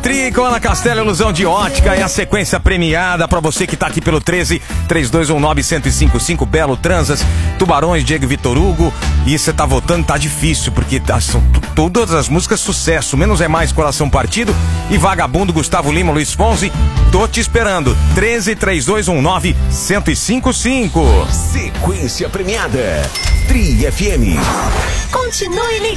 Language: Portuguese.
Tri com Ana Castela, ilusão de ótica, é a sequência premiada pra você que tá aqui pelo 13-3219-1055, Belo, Transas, Tubarões, Diego Vitor Hugo. E você tá votando, tá difícil, porque são todas as músicas sucesso, menos é mais, Coração Partido e Vagabundo, Gustavo Lima, Luiz Fonsi. Tô te esperando, 13-3219-1055. Sequência premiada, Tri FM. Continue ligado.